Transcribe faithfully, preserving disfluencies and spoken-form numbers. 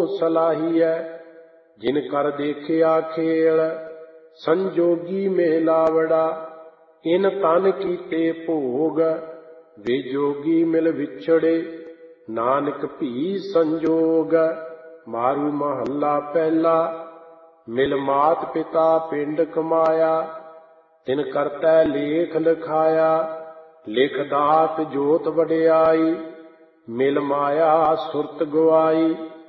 ਸਲਾਹੀਐ। ਜਿਨ ਕਰ ਦੇਖਿਆ ਖੇਲ ਸੰਜੋਗੀ ਮਿਲਾਵੜਾ। ਇਨ ਤਨ ਕੀਤੇ ਭੋਗ ਵੇ ਜੋਗੀ ਮਿਲ ਵਿਛੜੇ। ਨਾਨਕ ਭੀ ਸੰਜੋਗ। ਮਾਰੂ ਮਹੱਲਾ ਪਹਿਲਾ। ਮਿਲ ਮਾਤ ਪਿਤਾ ਪਿੰਡ ਕਮਾਇਆ। ਤਿਨ ਕਰਤੈ ਲੇਖ ਲਿਖਾਇਆ। ਲਿਖ ਦਾਤ ਜੋਤ ਵਡਿਆਈ। ਮਿਲ ਮਾਇਆ ਸੁਰਤ ਗਵਾਈ।